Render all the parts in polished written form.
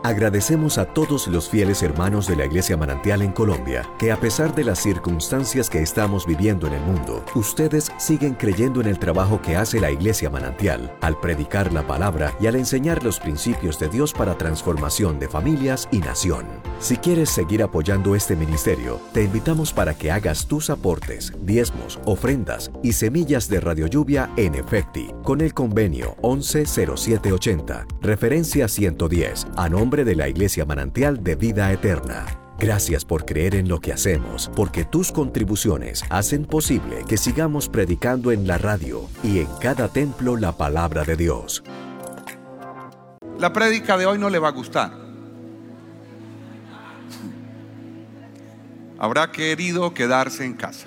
Agradecemos a todos los fieles hermanos de la Iglesia Manantial en Colombia, que a pesar de las circunstancias que estamos viviendo en el mundo, ustedes siguen creyendo en el trabajo que hace la Iglesia Manantial, al predicar la palabra y al enseñar los principios de Dios para transformación de familias y nación. Si quieres seguir apoyando este ministerio, te invitamos para que hagas tus aportes, diezmos, ofrendas y semillas de Radio Lluvia en Efecti, con el convenio 110780, referencia 110, a nombre de la Iglesia Manantial de Vida Eterna. Gracias por creer en lo que hacemos, porque tus contribuciones hacen posible que sigamos predicando en la radio y en cada templo la palabra de Dios. La prédica de hoy no le va a gustar. Habrá querido quedarse en casa.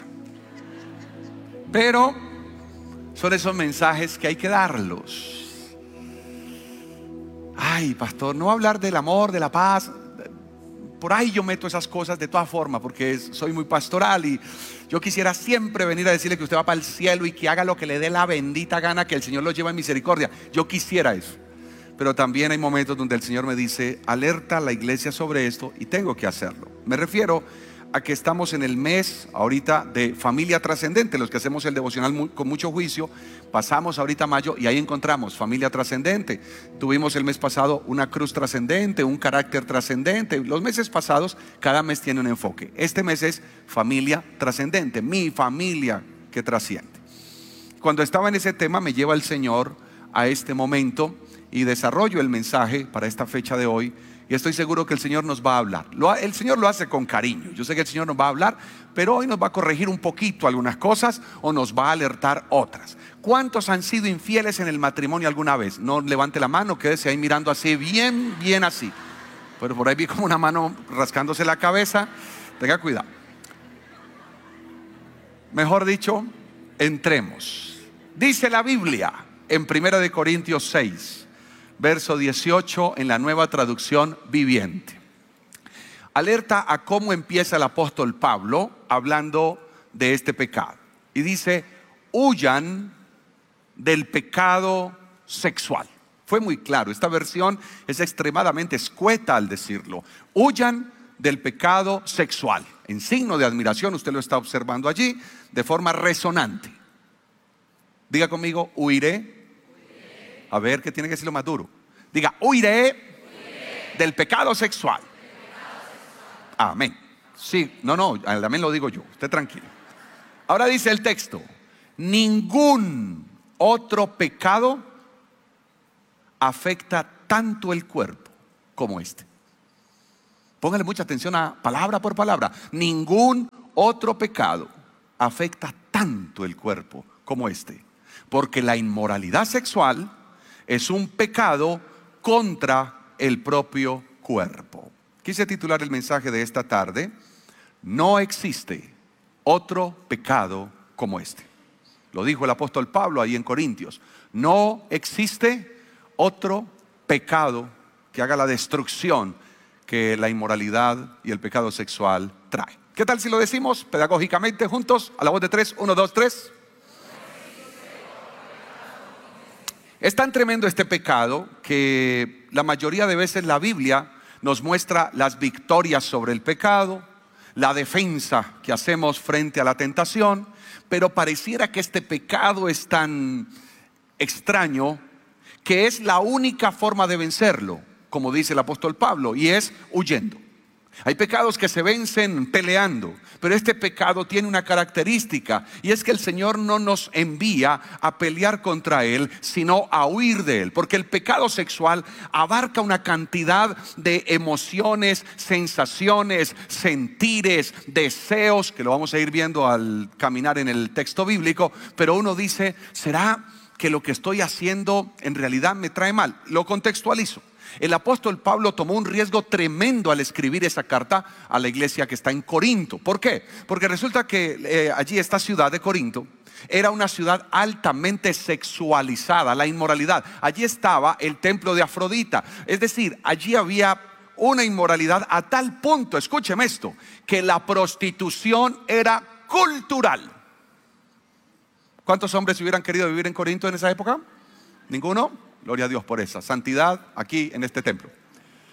Pero son esos mensajes que hay que darlos. Ay, pastor, no va a hablar del amor, de la paz. Por ahí yo meto esas cosas de todas formas, porque soy muy pastoral y yo quisiera siempre venir a decirle que usted va para el cielo y que haga lo que le dé la bendita gana, que el Señor lo lleva en misericordia. Yo quisiera eso. Pero también hay momentos donde el Señor me dice, alerta a la iglesia sobre esto, y tengo que hacerlo. Me refiero a que estamos en el mes ahorita de familia trascendente. Los que hacemos el devocional con mucho juicio, pasamos ahorita mayo y ahí encontramos familia trascendente. Tuvimos el mes pasado una cruz trascendente, un carácter trascendente. Los meses pasados, cada mes tiene un enfoque. Este mes es familia trascendente, mi familia que trasciende. Cuando estaba en ese tema me lleva el Señor a este momento y desarrollo el mensaje para esta fecha de hoy. Y estoy seguro que el Señor nos va a hablar. El Señor lo hace con cariño. Yo sé que el Señor nos va a hablar, pero hoy nos va a corregir un poquito algunas cosas o nos va a alertar otras. ¿Cuántos han sido infieles en el matrimonio alguna vez? No levante la mano, quédese ahí mirando así, bien así. Pero por ahí vi como una mano rascándose la cabeza. Tenga cuidado. Mejor dicho, entremos. Dice la Biblia en 1 Corintios 6. Verso 18 en la Nueva Traducción Viviente. Alerta a cómo empieza el apóstol Pablo hablando de este pecado. Y dice, huyan del pecado sexual. Fue muy claro, esta versión es extremadamente escueta al decirlo. Huyan del pecado sexual. En signo de admiración, usted lo está observando allí, de forma resonante. Diga conmigo, huiré. A ver, ¿qué tiene que decirlo más duro? Diga, huiré del pecado sexual. Amén. Sí, no, el amén lo digo yo, usted tranquilo. Ahora dice el texto, ningún otro pecado afecta tanto el cuerpo como este. Póngale mucha atención a palabra por palabra. Ningún otro pecado afecta tanto el cuerpo como este. Porque la inmoralidad sexual es un pecado contra el propio cuerpo. Quise titular el mensaje de esta tarde, no existe otro pecado como este. Lo dijo el apóstol Pablo ahí en Corintios. No existe otro pecado que haga la destrucción que la inmoralidad y el pecado sexual trae. ¿Qué tal si lo decimos pedagógicamente juntos? A la voz de tres, 1, 2, 3. Es tan tremendo este pecado que la mayoría de veces la Biblia nos muestra las victorias sobre el pecado, la defensa que hacemos frente a la tentación, pero pareciera que este pecado es tan extraño que es la única forma de vencerlo, como dice el apóstol Pablo, y es huyendo. Hay pecados que se vencen peleando, pero este pecado tiene una característica, y es que el Señor no nos envía a pelear contra él, sino a huir de él. Porque el pecado sexual abarca una cantidad de emociones, sensaciones, sentires, deseos, que lo vamos a ir viendo al caminar en el texto bíblico. Pero uno dice, ¿será que lo que estoy haciendo en realidad me trae mal? Lo contextualizo. El apóstol Pablo tomó un riesgo tremendo al escribir esa carta a la iglesia que está en Corinto. ¿Por qué? Porque resulta que allí esta ciudad de Corinto era una ciudad altamente sexualizada, la inmoralidad. Allí estaba el templo de Afrodita. Es decir, allí había una inmoralidad a tal punto, escúcheme esto, que la prostitución era cultural. ¿Cuántos hombres hubieran querido vivir en Corinto en esa época? ¿Ninguno? Gloria a Dios por esa santidad aquí en este templo.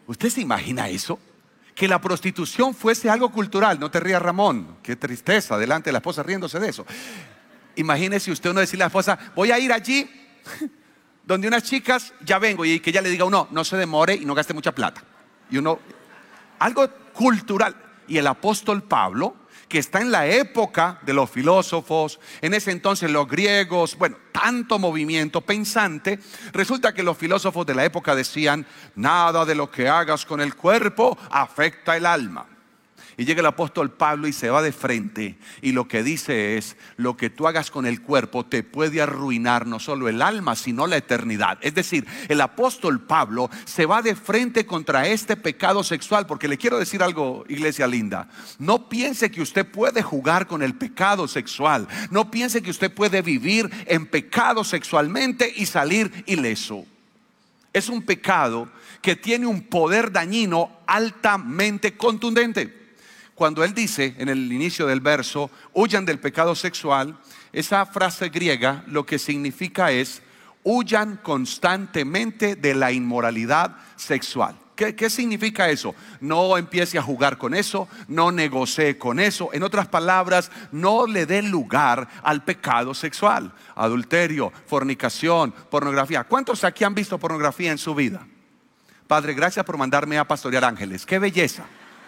¿Usted se imagina eso? Que la prostitución fuese algo cultural. No te rías, Ramón, qué tristeza delante de la esposa riéndose de eso. Imagínese usted uno decirle a la esposa, voy a ir allí donde unas chicas, ya vengo, y que ella le diga uno, no se demore y no gaste mucha plata. Y uno, algo cultural. Y el apóstol Pablo, que está en la época de los filósofos, en ese entonces los griegos, bueno, tanto movimiento pensante, resulta que los filósofos de la época decían, nada de lo que hagas con el cuerpo afecta el alma. Y llega el apóstol Pablo y se va de frente y lo que dice es, lo que tú hagas con el cuerpo te puede arruinar no solo el alma, sino la eternidad. Es decir, el apóstol Pablo se va de frente contra este pecado sexual, porque le quiero decir algo, iglesia linda, no piense que usted puede jugar con el pecado sexual, no piense que usted puede vivir en pecado sexualmente y salir ileso. Es un pecado que tiene un poder dañino altamente contundente. Cuando él dice en el inicio del verso, huyan del pecado sexual, esa frase griega lo que significa es, huyan constantemente de la inmoralidad sexual. ¿Qué significa eso? No empiece a jugar con eso, no negocie con eso. En otras palabras, no le dé lugar al pecado sexual. Adulterio, fornicación, pornografía. ¿Cuántos aquí han visto pornografía en su vida? Padre, gracias por mandarme a pastorear ángeles. ¡Qué belleza!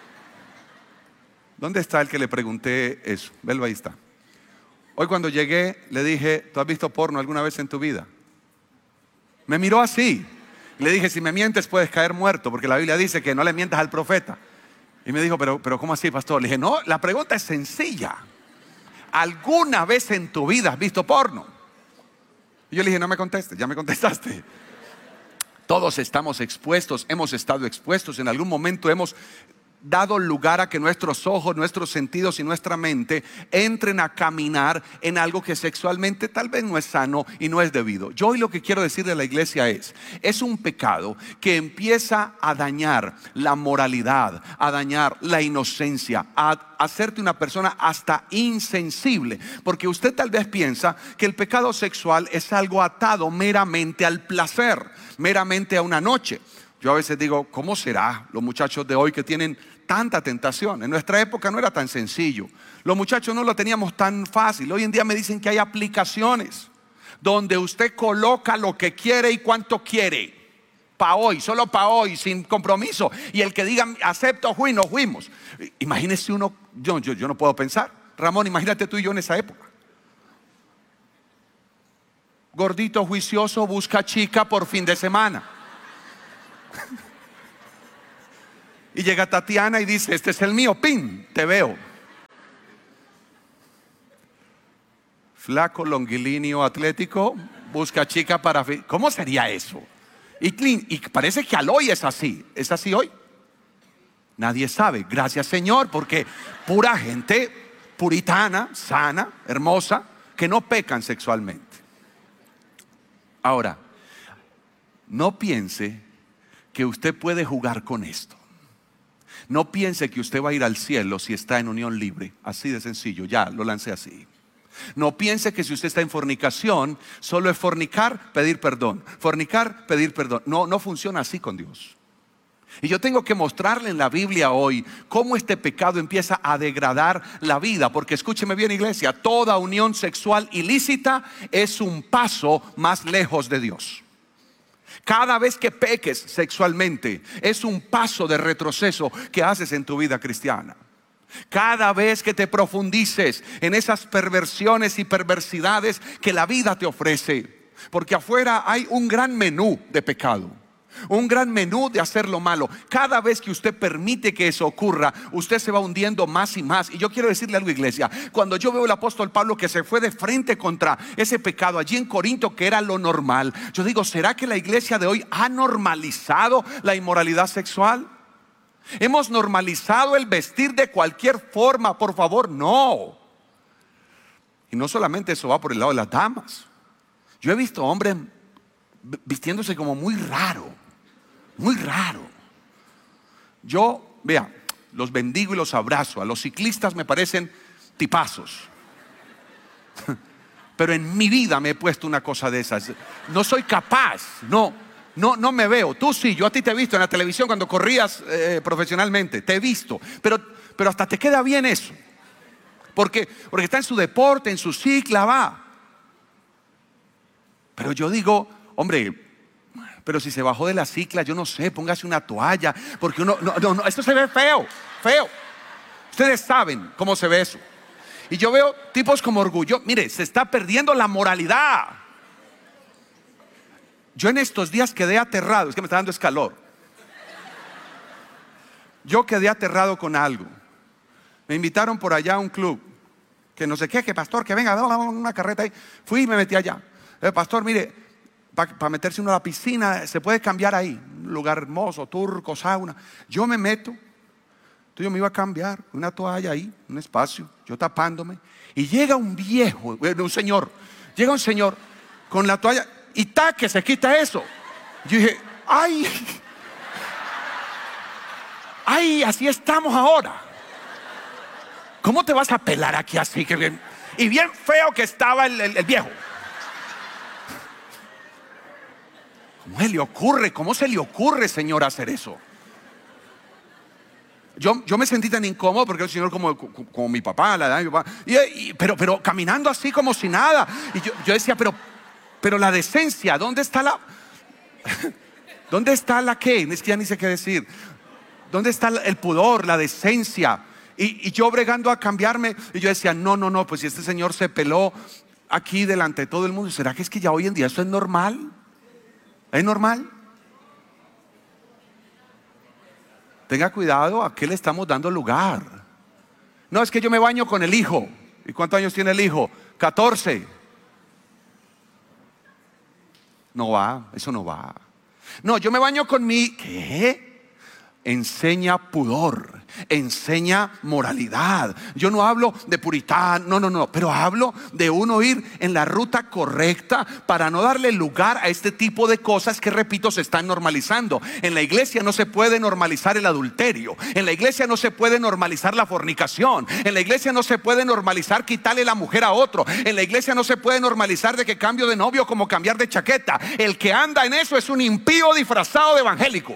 ¿Dónde está el que le pregunté eso? Velo, ahí está. Hoy cuando llegué le dije, ¿tú has visto porno alguna vez en tu vida? Me miró así. Le dije, si me mientes puedes caer muerto, porque la Biblia dice que no le mientas al profeta. Y me dijo, pero ¿cómo así, pastor? Le dije, no, la pregunta es sencilla. ¿Alguna vez en tu vida has visto porno? Y yo le dije, no me contestes, ya me contestaste. Todos estamos expuestos, hemos estado expuestos, en algún momento hemos dado lugar a que nuestros ojos, nuestros sentidos y nuestra mente entren a caminar en algo que sexualmente tal vez no es sano y no es debido. Yo hoy lo que quiero decir de la iglesia es un pecado que empieza a dañar la moralidad, a dañar la inocencia, a hacerte una persona hasta insensible, porque usted tal vez piensa que el pecado sexual es algo atado meramente al placer, meramente a una noche. Yo a veces digo, ¿cómo será los muchachos de hoy que tienen tanta tentación? En nuestra época no era tan sencillo. Los muchachos no lo teníamos tan fácil. Hoy en día me dicen que hay aplicaciones donde usted coloca lo que quiere y cuánto quiere. Para hoy, solo para hoy, sin compromiso. Y el que diga, acepto, fui, nos fuimos. Imagínese uno, yo no puedo pensar. Ramón, imagínate tú y yo en esa época. Gordito juicioso busca chica por fin de semana. Y llega Tatiana y dice, este es el mío, pin, te veo. Flaco, longilíneo, atlético, busca chica para... ¿Cómo sería eso? Y parece que al hoy es así. ¿Es así hoy? Nadie sabe, gracias Señor, porque pura gente puritana, sana, hermosa, que no pecan sexualmente. Ahora, no piense que usted puede jugar con esto. No piense que usted va a ir al cielo si está en unión libre. Así de sencillo, ya lo lancé así. No piense que si usted está en fornicación, solo es fornicar, pedir perdón. Fornicar, pedir perdón. No funciona así con Dios. Y yo tengo que mostrarle en la Biblia hoy cómo este pecado empieza a degradar la vida. Porque escúcheme bien, iglesia, toda unión sexual ilícita es un paso más lejos de Dios. Cada vez que peques sexualmente es un paso de retroceso que haces en tu vida cristiana. Cada vez que te profundices en esas perversiones y perversidades que la vida te ofrece, porque afuera hay un gran menú de pecado, un gran menú de hacer lo malo. Cada vez que usted permite que eso ocurra, usted se va hundiendo más y más. Y yo quiero decirle algo, iglesia, cuando yo veo al apóstol Pablo que se fue de frente contra ese pecado allí en Corinto, que era lo normal, yo digo, ¿será que la iglesia de hoy ha normalizado la inmoralidad sexual? ¿Hemos normalizado el vestir de cualquier forma? Por favor, no. Y no solamente eso va por el lado de las damas. Yo he visto hombres vistiéndose como muy raro. Muy raro. Yo, vea, los bendigo y los abrazo. A los ciclistas me parecen tipazos. Pero en mi vida me he puesto una cosa de esas. No soy capaz, no. No, no me veo. Tú sí, yo a ti te he visto en la televisión cuando corrías profesionalmente. Te he visto. Pero hasta te queda bien eso. Porque está en su deporte, en su cicla, va. Pero yo digo, hombre, pero si se bajó de la cicla, yo no sé, póngase una toalla. Porque no, esto se ve feo, feo. Ustedes saben cómo se ve eso. Y yo veo tipos como Orgullo. Mire, se está perdiendo la moralidad. Yo en estos días quedé aterrado. Es que me está dando escalor. Yo quedé aterrado con algo. Me invitaron por allá a un club. Que no sé qué, que pastor, que venga, una carreta ahí. Fui y me metí allá. Pastor, mire, para meterse uno a la piscina, se puede cambiar ahí. Un lugar hermoso, turco, sauna. Yo me meto. Entonces yo me iba a cambiar, una toalla ahí, un espacio, yo tapándome. Y llega un viejo, un señor. Llega un señor con la toalla y que se quita eso. Yo dije, ay, así estamos ahora. ¿Cómo te vas a pelar aquí así? Y bien feo que estaba el viejo. ¿Cómo se le ocurre, señor, hacer eso? Yo me sentí tan incómodo porque el señor como mi papá, la edad de mi papá, pero caminando así como si nada. Y yo decía, pero la decencia, ¿dónde está la? ¿Dónde está la qué? Es que ya ni sé qué decir. ¿Dónde está el pudor, la decencia? Y yo bregando a cambiarme, y yo decía, no, pues si este señor se peló aquí delante de todo el mundo, ¿será que es que ya hoy en día eso es normal? ¿Es normal? Tenga cuidado a qué le estamos dando lugar. No, es que yo me baño con el hijo. ¿Y cuántos años tiene el hijo? 14. No va, eso no va. No, yo me baño con mi... ¿Qué? Enseña pudor, enseña moralidad. Yo no hablo de puritano, no, pero hablo de uno ir en la ruta correcta para no darle lugar a este tipo de cosas que, repito, se están normalizando. En la iglesia no se puede normalizar el adulterio. En la iglesia no se puede normalizar la fornicación. En la iglesia no se puede normalizar quitarle la mujer a otro. En la iglesia no se puede normalizar de que cambio de novio como cambiar de chaqueta. El que anda en eso es un impío disfrazado de evangélico.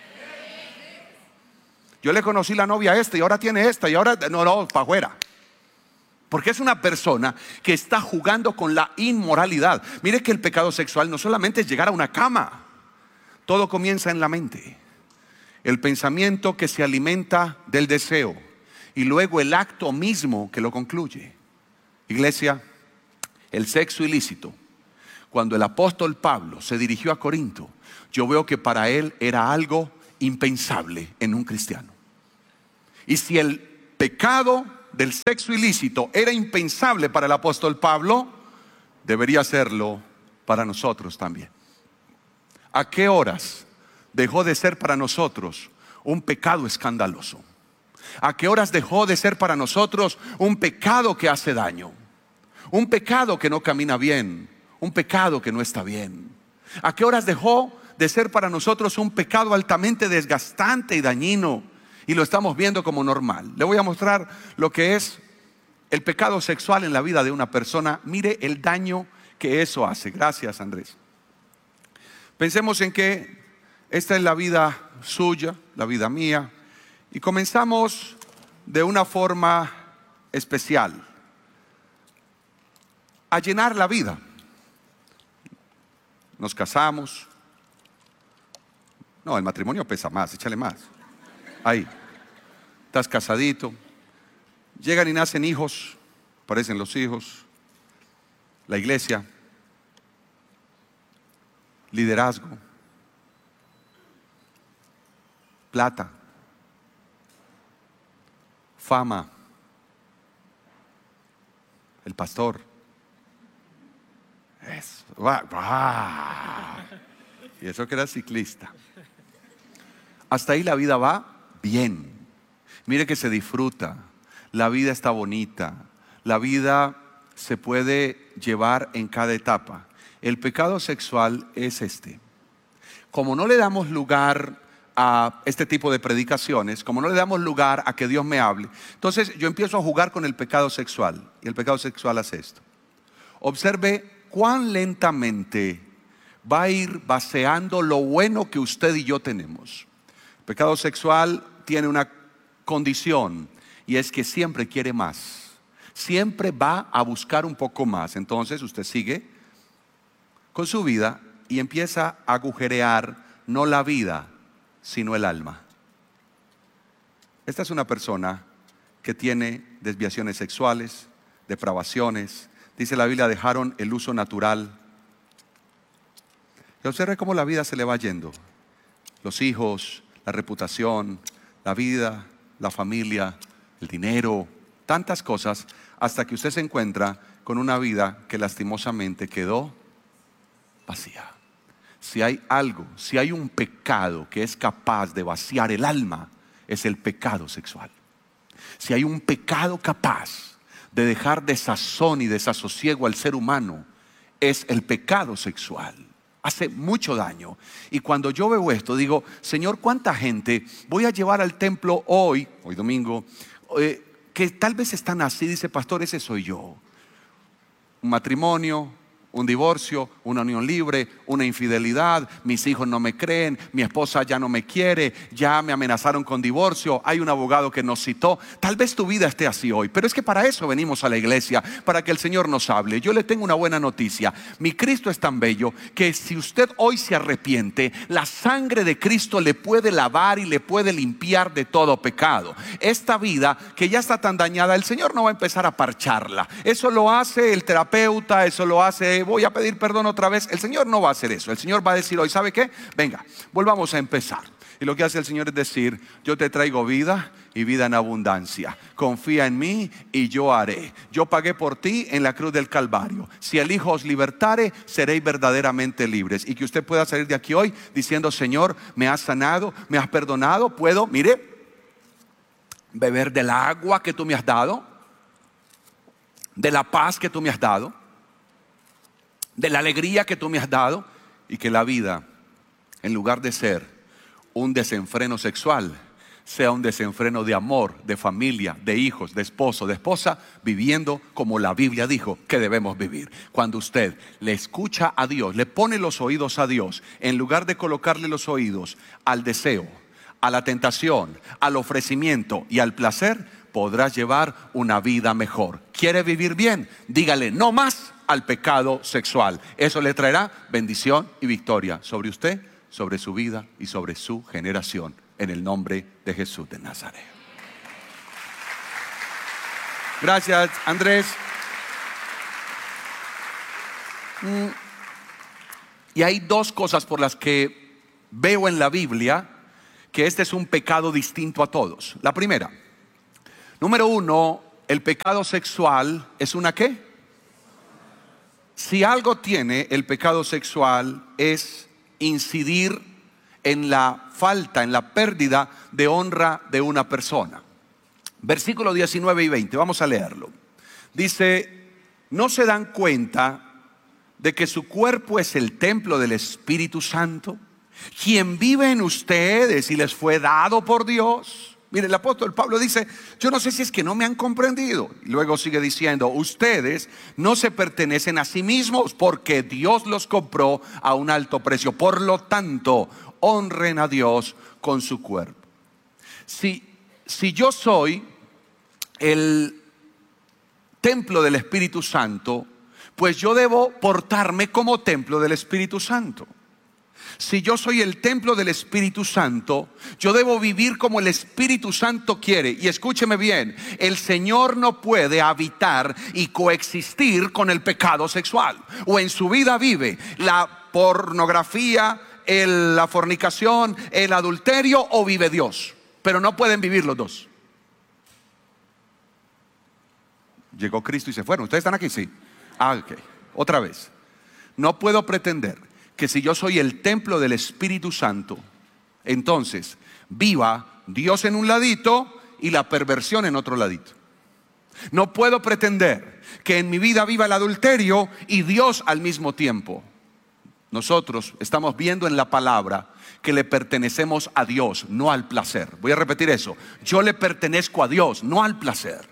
Yo le conocí la novia a esta y ahora tiene esta y ahora no, para afuera. Porque es una persona que está jugando con la inmoralidad. Mire que el pecado sexual no solamente es llegar a una cama. Todo comienza en la mente. El pensamiento que se alimenta del deseo y luego el acto mismo que lo concluye. Iglesia, el sexo ilícito. Cuando el apóstol Pablo se dirigió a Corinto, yo veo que para él era algo impensable en un cristiano. Y si el pecado del sexo ilícito era impensable para el apóstol Pablo, debería serlo para nosotros también. ¿A qué horas dejó de ser para nosotros un pecado escandaloso? ¿A qué horas dejó de ser para nosotros un pecado que hace daño? Un pecado que no camina bien, un pecado que no está bien. ¿A qué horas dejó de ser para nosotros un pecado altamente desgastante y dañino? Y lo estamos viendo como normal. Le voy a mostrar lo que es el pecado sexual en la vida de una persona. Mire el daño que eso hace. Gracias, Andrés. Pensemos en que esta es la vida suya, la vida mía. Y comenzamos de una forma especial a llenar la vida. Nos casamos. No, el matrimonio pesa más, échale más. Ahí, estás casadito. Llegan y nacen hijos, aparecen los hijos. La iglesia, liderazgo, plata, fama, el pastor. Eso. Y eso que era ciclista. Hasta ahí la vida va bien. Mire que se disfruta. La vida está bonita. La vida se puede llevar en cada etapa. El pecado sexual es este. Como no le damos lugar a este tipo de predicaciones, como no le damos lugar a que Dios me hable, entonces yo empiezo a jugar con el pecado sexual. Y el pecado sexual hace esto. Observe cuán lentamente va a ir vaciando lo bueno que usted y yo tenemos. El pecado sexual tiene una condición, y es que siempre quiere más. Siempre va a buscar un poco más. Entonces usted sigue con su vida y empieza a agujerear no la vida, sino el alma. Esta es una persona que tiene desviaciones sexuales, depravaciones. Dice la Biblia, dejaron el uso natural. Y observe cómo la vida se le va yendo. Los hijos, la reputación, la vida, la familia, el dinero, tantas cosas, hasta que usted se encuentra con una vida que lastimosamente quedó vacía. Si hay algo, si hay un pecado que es capaz de vaciar el alma, es el pecado sexual. Si hay un pecado capaz de dejar desazón y desasosiego al ser humano, es el pecado sexual. Hace mucho daño. Y cuando yo veo esto, digo, Señor, ¿cuánta gente voy a llevar al templo hoy domingo, que tal vez están así? Dice, pastor, ese soy yo. Un matrimonio, un divorcio, una unión libre, una infidelidad, mis hijos no me creen, mi esposa ya no me quiere, ya me amenazaron con divorcio, hay un abogado que nos citó. Tal vez tu vida esté así hoy, pero es que para eso venimos a la iglesia, para que el Señor nos hable. Yo le tengo una buena noticia: mi Cristo es tan bello que si usted hoy se arrepiente, la sangre de Cristo le puede lavar y le puede limpiar de todo pecado. Esta vida que ya está tan dañada, el Señor no va a empezar a parcharla. Eso lo hace el terapeuta, eso lo hace, voy a pedir perdón otra vez. El Señor no va a hacer eso. El Señor va a decir hoy, ¿sabe qué? Venga, volvamos a empezar. Y lo que hace el Señor es decir, yo te traigo vida y vida en abundancia. Confía en mí y yo haré. Yo pagué por ti en la cruz del Calvario. Si el Hijo os libertare, seréis verdaderamente libres. Y que usted pueda salir de aquí hoy diciendo, Señor, me has sanado, me has perdonado. Puedo, mire, beber del agua que tú me has dado, de la paz que tú me has dado, de la alegría que tú me has dado, y que la vida, en lugar de ser un desenfreno sexual, sea un desenfreno de amor, de familia, de hijos, de esposo, de esposa, viviendo como la Biblia dijo que debemos vivir. Cuando usted le escucha a Dios, le pone los oídos a Dios, en lugar de colocarle los oídos al deseo, a la tentación, al ofrecimiento y al placer, podrás llevar una vida mejor. ¿Quiere vivir bien? Dígale no más al pecado sexual. Eso le traerá bendición y victoria sobre usted, sobre su vida y sobre su generación, en el nombre de Jesús de Nazaret. Gracias, Andrés. Y hay dos cosas por las que veo en la Biblia que este es un pecado distinto a todos. La primera, número uno, el pecado sexual es una ¿qué? Si algo tiene el pecado sexual es incidir en la falta, en la pérdida de honra de una persona. Versículos 19 y 20, vamos a leerlo. Dice, ¿no se dan cuenta de que su cuerpo es el templo del Espíritu Santo, quien vive en ustedes y les fue dado por Dios? Mire, el apóstol Pablo dice, yo no sé si es que no me han comprendido. Y luego sigue diciendo, ustedes no se pertenecen a sí mismos, porque Dios los compró a un alto precio. Por lo tanto, honren a Dios con su cuerpo. Si yo soy el templo del Espíritu Santo, pues yo debo portarme como templo del Espíritu Santo. Si yo soy el templo del Espíritu Santo, yo debo vivir como el Espíritu Santo quiere. Y escúcheme bien, el Señor no puede habitar y coexistir con el pecado sexual. O en su vida vive la pornografía, la fornicación, el adulterio, o vive Dios. Pero no pueden vivir los dos. Llegó Cristo y se fueron. ¿Ustedes están aquí? Sí. Ok. Otra vez. No puedo pretender que si yo soy el templo del Espíritu Santo, entonces viva Dios en un ladito y la perversión en otro ladito. No puedo pretender que en mi vida viva el adulterio y Dios al mismo tiempo. Nosotros estamos viendo en la palabra que le pertenecemos a Dios, no al placer. Voy a repetir eso. Yo le pertenezco a Dios, no al placer.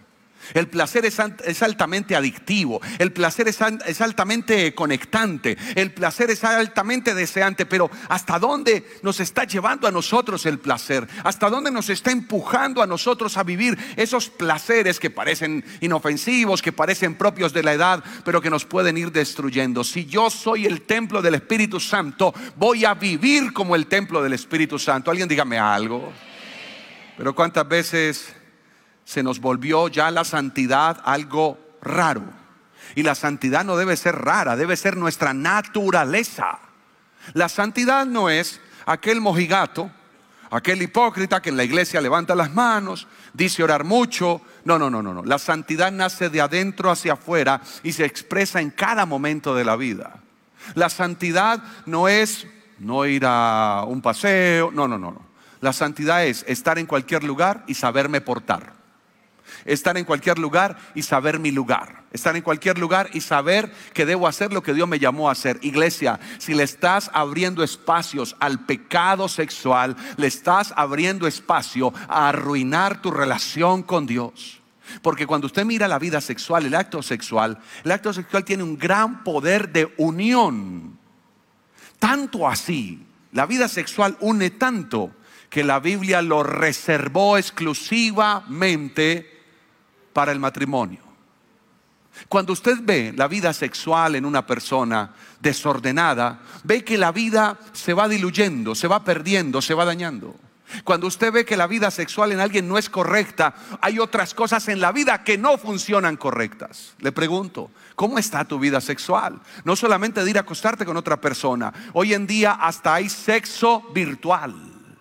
El placer es altamente adictivo. El placer es altamente conectante. El placer es altamente deseante. Pero ¿hasta dónde nos está llevando a nosotros el placer? ¿Hasta dónde nos está empujando a nosotros a vivir esos placeres que parecen inofensivos, que parecen propios de la edad, pero que nos pueden ir destruyendo? Si yo soy el templo del Espíritu Santo, voy a vivir como el templo del Espíritu Santo. Alguien dígame algo. Pero ¿cuántas veces se nos volvió ya la santidad algo raro? Y la santidad no debe ser rara, debe ser nuestra naturaleza. La santidad no es aquel mojigato, aquel hipócrita que en la iglesia levanta las manos, dice orar mucho. No. La santidad nace de adentro hacia afuera y se expresa en cada momento de la vida. La santidad no es no ir a un paseo, no. La santidad es estar en cualquier lugar y saberme portar. Estar en cualquier lugar y saber mi lugar. Estar en cualquier lugar y saber que debo hacer lo que Dios me llamó a hacer. Iglesia, si le estás abriendo espacios al pecado sexual, le estás abriendo espacio a arruinar tu relación con Dios. Porque cuando usted mira la vida sexual, el acto sexual tiene un gran poder de unión. Tanto así, la vida sexual une tanto que la Biblia lo reservó exclusivamente para el matrimonio. Cuando usted ve la vida sexual en una persona desordenada, ve que la vida se va diluyendo, se va perdiendo, se va dañando. Cuando usted ve que la vida sexual en alguien no es correcta, hay otras cosas en la vida que no funcionan correctas. Le pregunto, ¿cómo está tu vida sexual? No solamente de ir a acostarte con otra persona. Hoy en día hasta hay sexo virtual.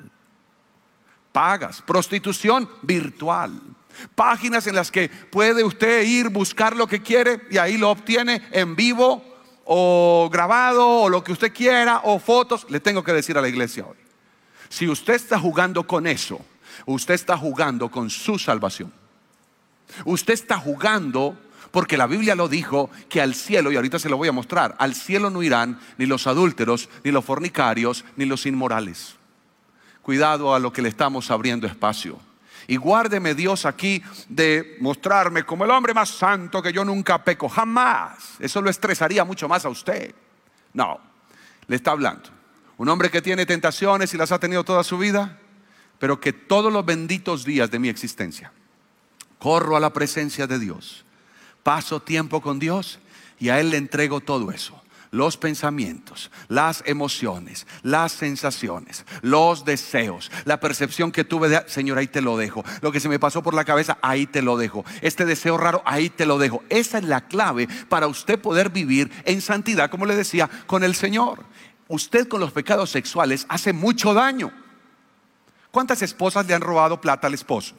Pagas, prostitución virtual. Páginas en las que puede usted ir, buscar lo que quiere y ahí lo obtiene en vivo o grabado o lo que usted quiera o fotos. Le tengo que decir a la iglesia hoy, si usted está jugando con eso, usted está jugando con su salvación. Usted está jugando porque la Biblia lo dijo que al cielo, y ahorita se lo voy a mostrar, al cielo no irán ni los adúlteros, ni los fornicarios, ni los inmorales. Cuidado a lo que le estamos abriendo espacio. Y guárdeme Dios aquí de mostrarme como el hombre más santo, que yo nunca peco, jamás. Eso lo estresaría mucho más a usted. No, le está hablando un hombre que tiene tentaciones y las ha tenido toda su vida, pero que todos los benditos días de mi existencia corro a la presencia de Dios, paso tiempo con Dios y a Él le entrego todo eso. Los pensamientos, las emociones, las sensaciones, los deseos, la percepción que tuve de, Señor, ahí te lo dejo. Lo que se me pasó por la cabeza, ahí te lo dejo. Este deseo raro, ahí te lo dejo. Esa es la clave para usted poder vivir en santidad, como le decía, con el Señor. Usted con los pecados sexuales hace mucho daño. ¿Cuántas esposas le han robado plata al esposo?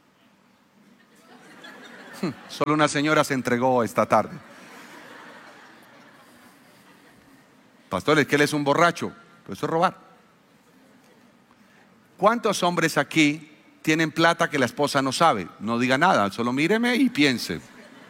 Solo una señora se entregó esta tarde. Pastor, es que él es un borracho. Pues eso es robar. ¿Cuántos hombres aquí tienen plata que la esposa no sabe? No diga nada, solo míreme y piense.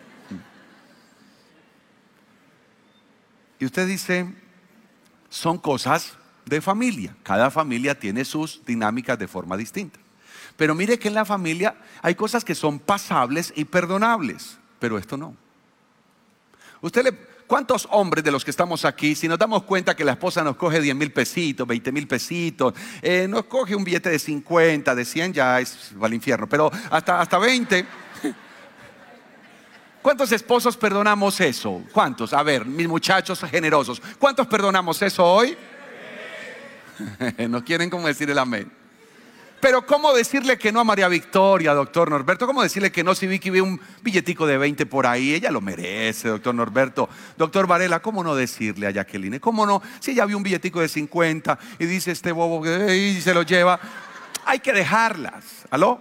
Y usted dice, son cosas de familia. Cada familia tiene sus dinámicas de forma distinta. Pero mire que en la familia hay cosas que son pasables y perdonables, pero esto no. ¿Cuántos hombres de los que estamos aquí, si nos damos cuenta que la esposa nos coge 10,000 pesitos, 20,000 pesitos, nos coge un billete de 50, de 100, ya va al infierno, pero hasta 20. ¿Cuántos esposos perdonamos eso? ¿Cuántos? A ver, mis muchachos generosos, ¿cuántos perdonamos eso hoy? No quieren como decir el amén. Pero ¿cómo decirle que no a María Victoria, doctor Norberto? ¿Cómo decirle que no si Vicky ve un billetico de 20 por ahí? Ella lo merece, doctor Norberto. Doctor Varela, ¿cómo no decirle a Jacqueline? ¿Cómo no? Si ella vio un billetico de 50 y dice este bobo y se lo lleva. Hay que dejarlas. ¿Aló?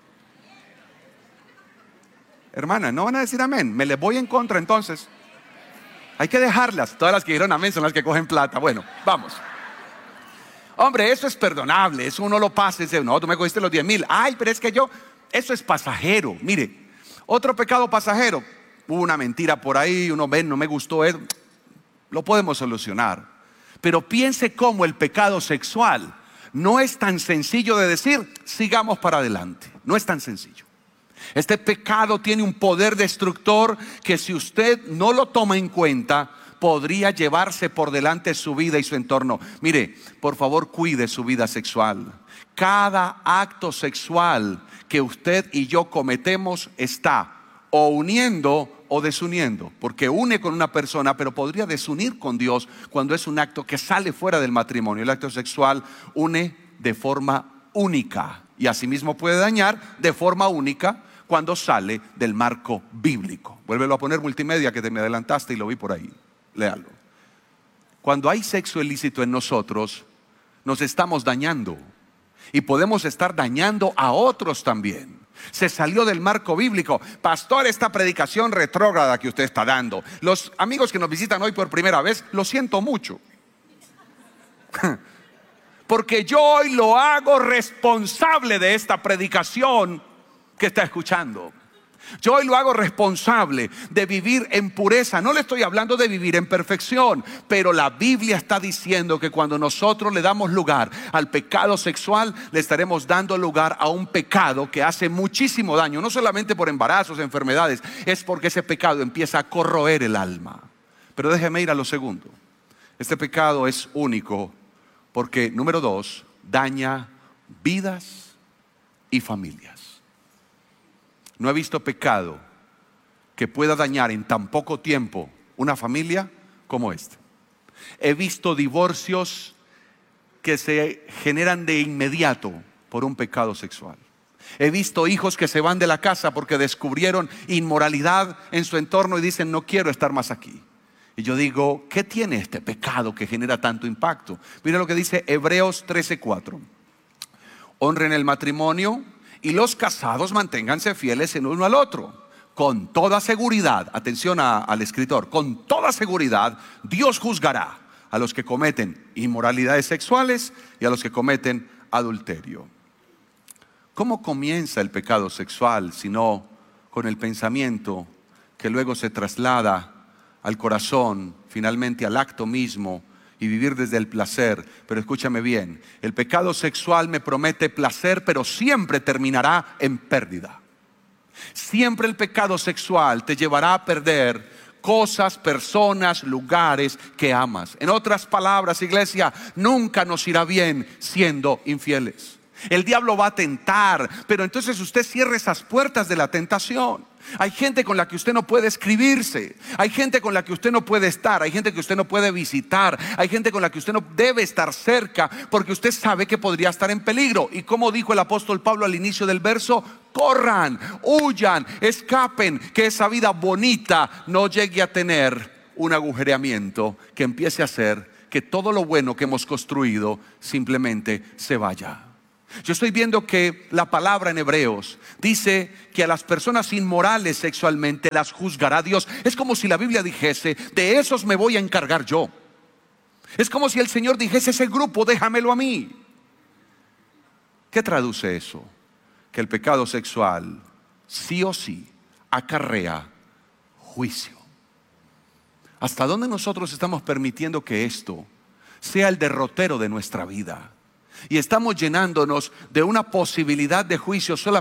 Hermana, ¿no van a decir amén? Me les voy en contra entonces. Hay que dejarlas. Todas las que dijeron amén son las que cogen plata. Bueno, vamos. Hombre, eso es perdonable, eso uno lo pasa y dice, no, tú me cogiste los 10,000. Ay, pero es que eso es pasajero. Mire, otro pecado pasajero, hubo una mentira por ahí, uno ve, no me gustó eso, lo podemos solucionar. Pero piense cómo el pecado sexual no es tan sencillo de decir, sigamos para adelante. No es tan sencillo. Este pecado tiene un poder destructor que si usted no lo toma en cuenta, podría llevarse por delante su vida y su entorno. Mire, por favor, cuide su vida sexual. Cada acto sexual que usted y yo cometemos está o uniendo o desuniendo, porque une con una persona, pero podría desunir con Dios cuando es un acto que sale fuera del matrimonio. El acto sexual une de forma única y asimismo puede dañar de forma única cuando sale del marco bíblico. Vuélvelo a poner multimedia, que te me adelantaste y lo vi por ahí. Léalo. Cuando hay sexo ilícito en nosotros, nos estamos dañando y podemos estar dañando a otros también. Se salió del marco bíblico. Pastor, esta predicación retrógrada que usted está dando. Los amigos que nos visitan hoy por primera vez, lo siento mucho. Porque yo hoy lo hago responsable de esta predicación que está escuchando. Yo hoy lo hago responsable de vivir en pureza. No le estoy hablando de vivir en perfección, pero la Biblia está diciendo que cuando nosotros le damos lugar al pecado sexual, le estaremos dando lugar a un pecado que hace muchísimo daño. No solamente por embarazos, enfermedades, es porque ese pecado empieza a corroer el alma. Pero déjeme ir a lo segundo. Este pecado es único porque, número 2, daña vidas y familias. No he visto pecado que pueda dañar en tan poco tiempo una familia como este. He visto divorcios que se generan de inmediato por un pecado sexual. He visto hijos que se van de la casa porque descubrieron inmoralidad en su entorno y dicen: no quiero estar más aquí. Y yo digo, ¿qué tiene este pecado que genera tanto impacto? Mira lo que dice Hebreos 13:4. Honren el matrimonio y los casados manténganse fieles el uno al otro. Con toda seguridad, atención al escritor, con toda seguridad Dios juzgará a los que cometen inmoralidades sexuales y a los que cometen adulterio. ¿Cómo comienza el pecado sexual sino con el pensamiento que luego se traslada al corazón, finalmente al acto mismo, y vivir desde el placer? Pero escúchame bien, el pecado sexual me promete placer, pero siempre terminará en pérdida. Siempre el pecado sexual te llevará a perder cosas, personas, lugares que amas. En otras palabras, iglesia, nunca nos irá bien siendo infieles. El diablo va a tentar, pero entonces usted cierre esas puertas de la tentación. Hay gente con la que usted no puede escribirse. Hay gente con la que usted no puede estar. Hay gente que usted no puede visitar. Hay gente con la que usted no debe estar cerca, porque usted sabe que podría estar en peligro. Y como dijo el apóstol Pablo al inicio del verso: corran, huyan, escapen, que esa vida bonita no llegue a tener un agujereamiento que empiece a hacer que todo lo bueno que hemos construido simplemente se vaya. Yo estoy viendo que la palabra en Hebreos dice que a las personas inmorales sexualmente las juzgará Dios. Es como si la Biblia dijese: de esos me voy a encargar yo. Es como si el Señor dijese: ese grupo déjamelo a mí. ¿Qué traduce eso? Que el pecado sexual sí o sí acarrea juicio. ¿Hasta dónde nosotros estamos permitiendo que esto sea el derrotero de nuestra vida? Y estamos llenándonos de una posibilidad de juicio solamente